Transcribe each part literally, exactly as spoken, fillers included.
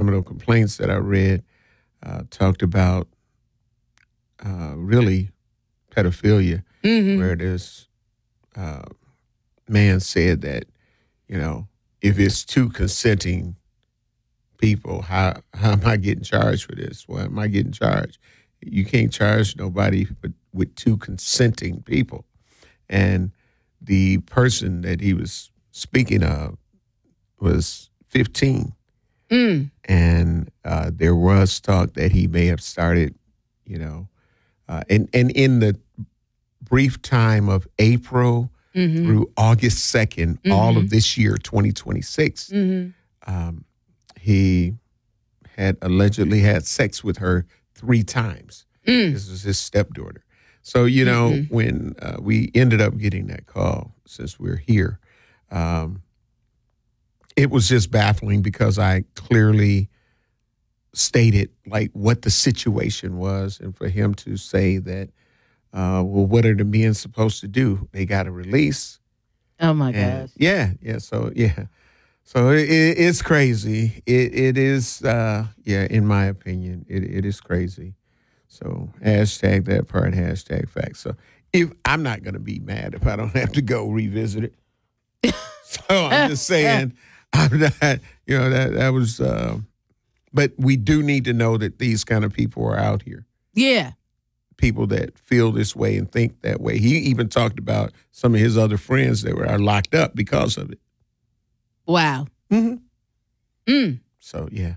some of the complaints that I read uh, talked about uh, really pedophilia, Mm-hmm. where this uh, man said that, you know, if it's two consenting people, how how am I getting charged for this? Why am I getting charged? You can't charge nobody with, with two consenting people. And the person that he was speaking of was fifteen. Mm. And uh, there was talk that he may have started, you know, uh, and, and in the brief time of April Mm-hmm. through August second, Mm-hmm. all of this year, twenty twenty-six, Mm-hmm. um, he had allegedly had sex with her three times. Mm. This was his stepdaughter. So, you know, Mm-hmm. when uh, we ended up getting that call, since we're here, um, it was just baffling because I clearly stated like what the situation was, and for him to say that, uh, well, what are the men supposed to do? They got to release. Oh my And gosh. yeah, yeah. So yeah, so it, it, it's crazy. It it is. Uh, yeah, in my opinion, it it is crazy. So hashtag that part. Hashtag facts. So if I'm not gonna be mad if I don't have to go revisit it. So I'm just saying, I'm not. You know that that was. Uh, but we do need to know that these kind of people are out here. Yeah. People that feel this way and think that way. He even talked about some of his other friends that were are locked up because of it. Wow. Mm-hmm. Mm. So yeah,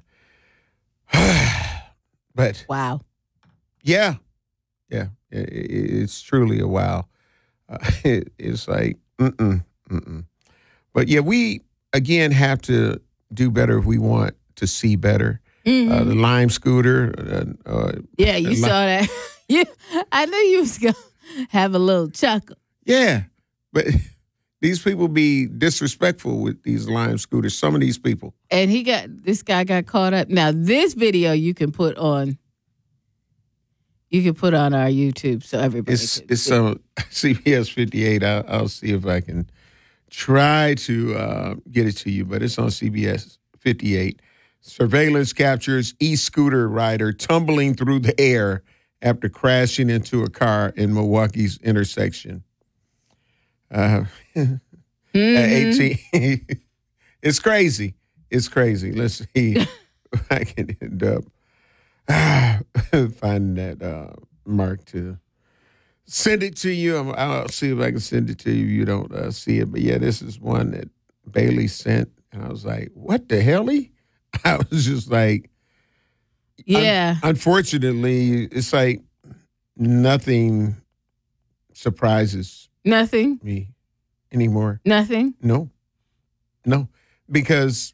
but Wow. yeah, yeah, it, it, it's truly a wow. Uh, it, it's like mm-mm, mm-mm. But yeah, we again have to do better if we want to see better. Mm-hmm. Uh, the Lime scooter. Uh, uh, Yeah, you li- saw that. you, I knew you was gonna have a little chuckle. Yeah, but these people be disrespectful with these Lime scooters. Some of these people. And he got this guy got caught up. Now this video you can put on. You can put on our YouTube so everybody. It's can it's see. some C B S fifty-eight. I'll, I'll see if I can try to uh, get it to you, but it's on C B S fifty-eight. Surveillance captures e-scooter rider tumbling through the air after crashing into a car in Milwaukee's intersection. Uh, Mm-hmm. At eighteen, it's crazy. It's crazy. Let's see if I can end up finding that uh, mark to send it to you. I'm, I'll see if I can send it to you. You don't uh, see it, but yeah, this is one that Bailey sent, and I was like, "What the hell?" I was just like, Yeah. un- unfortunately, it's like nothing surprises Nothing. me anymore. Nothing. No, no, because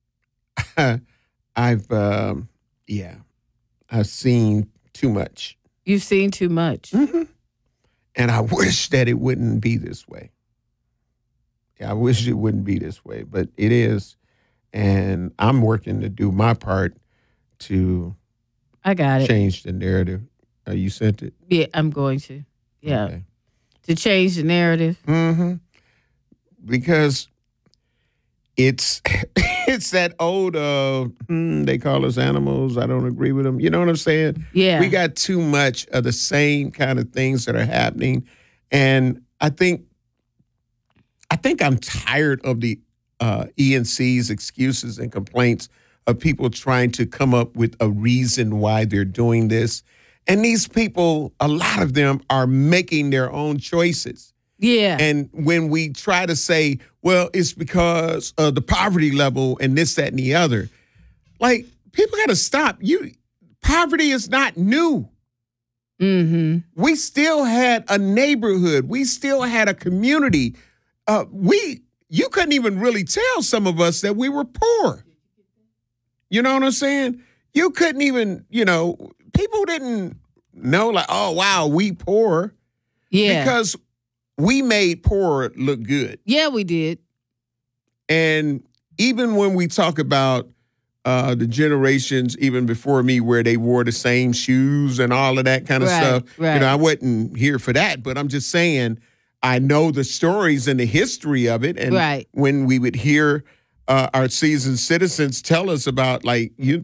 I've, um, yeah, I've seen too much. You've seen too much. Mm-hmm. And I wish that it wouldn't be this way. Yeah, I wish it wouldn't be this way, but it is. And I'm working to do my part to I got it. change the narrative. Uh, you sent it? Yeah, I'm going to. Yeah. Okay. To change the narrative. Mm-hmm. Because it's it's that old, uh, hmm, they call us animals. I don't agree with them. You know what I'm saying? Yeah. We got too much of the same kind of things that are happening. And I think I think I'm tired of the uh, E N C's excuses and complaints of people trying to come up with a reason why they're doing this. And these people, a lot of them are making their own choices. Yeah. And when we try to say, well, it's because of the poverty level and this, that, and the other, like, people got to stop. You, poverty is not new. Mm-hmm. We still had a neighborhood. We still had a community. Uh, we, you couldn't even really tell some of us that we were poor. You know what I'm saying? You couldn't even, you know, people didn't know like, oh, wow, we poor. Yeah. Because we made poor look good. Yeah, we did. And even when we talk about uh, the generations even before me where they wore the same shoes and all of that kind of Right, stuff, right. you know, I wasn't here for that. But I'm just saying I know the stories and the history of it. And Right. when we would hear uh, our seasoned citizens tell us about, like, you